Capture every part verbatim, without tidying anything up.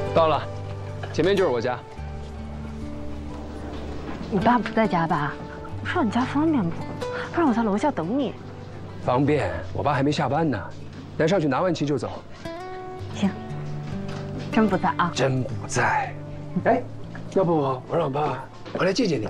到了，前面就是我家。 你爸不在家吧？我上你家方便不？不然我在楼下等你。 方便，我爸还没下班呢，咱上去拿完旗就走。 行，真不在啊？ 真不在。哎，要不我让我爸回来接接你？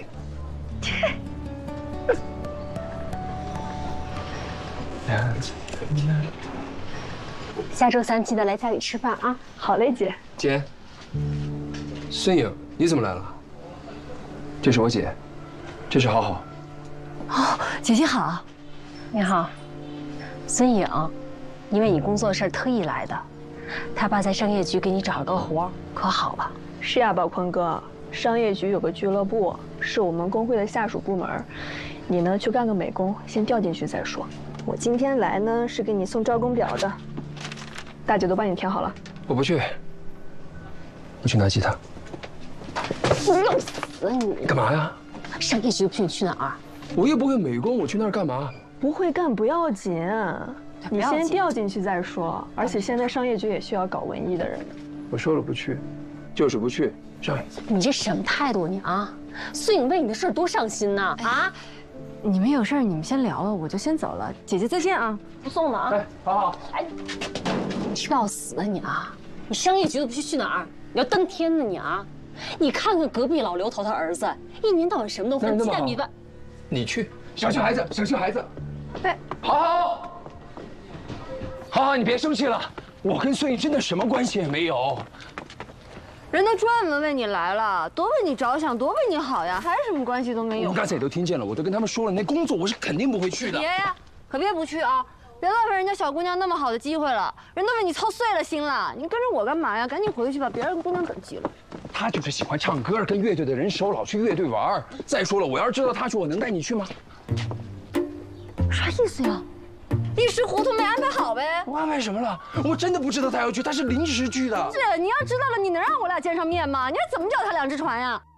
下周三记得来家里吃饭啊！ 好嘞，姐。 姐，孙颖，你怎么来了？这是我姐，这是好好。 哦，姐姐好。 你好，孙颖，因为你工作事儿特意来的。他爸在商业局给你找了个活，可好了？ 是呀，宝坤哥，商业局有个俱乐部，是我们工会的下属部门。你呢，去干个美工，先调进去再说。我今天来呢，是给你送招工表的，大姐都帮你填好了。 我不去，我去拿吉他。 弄死你！ 干嘛呀？ 商业局不许你去哪儿？ 我又不会美工，我去那儿干嘛？ 不会干不要紧，你先调进去再说。而且现在商业局也需要搞文艺的人。 我说了不去，就是不去。上来。 你这什么态度你啊？孙颖为你的事多上心呐！啊！ 你们有事你们先聊了，我就先走了。姐姐再见啊！ 不送了啊！ 哎，好好。 哎，跳要死啊你啊！你商业局都不去去哪儿？你要登天呢你啊！你看看隔壁老刘头他儿子，一年到晚什么都分，鸡蛋米饭。 你去，小心孩子，小心孩子。 对， 好好，好好，你别生气了。我跟孙颖真的什么关系也没有。 人都专门为你来了，多为你着想，多为你好呀，还什么关系都没有？ 你刚才也都听见了，我都跟他们说了，那工作我是肯定不会去的。 别呀，可别不去啊！别浪费人家小姑娘那么好的机会了，人都为你操碎了心了，你跟着我干嘛呀？赶紧回去吧，别让姑娘等急了。 他就是喜欢唱歌，跟乐队的人熟，老去乐队玩。再说了，我要是知道他去，我能带你去吗？ 啥意思呀？一时糊涂没安排好呗。 我安排什么了？我真的不知道他要去，他是临时去的。 是，你要知道了，你能让我俩见上面吗？你还怎么脚踏两只船呀？